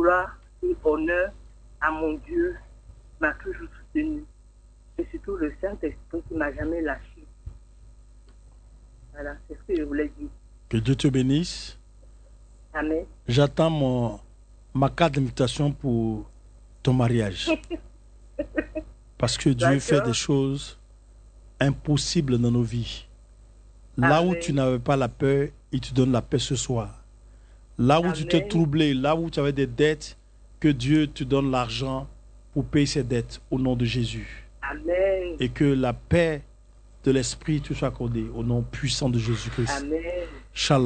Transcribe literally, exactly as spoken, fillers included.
gloire et honneur à mon Dieu qui m'a toujours soutenu. Et surtout le Saint-Esprit qui ne m'a jamais lâché. Voilà, c'est ce que je voulais dire. Que Dieu te bénisse. Amen. J'attends mon, ma carte d'invitation pour ton mariage. Parce que Dieu D'accord. fait des choses impossibles dans nos vies. Là Amen. où tu n'avais pas la paix, il te donne la paix ce soir. Là où Amen. tu t'es troublé, là où tu avais des dettes, que Dieu te donne l'argent pour payer ces dettes au nom de Jésus. Amen. Et que la paix de l'esprit te soit accordée au nom puissant de Jésus-Christ. Amen. Shalom.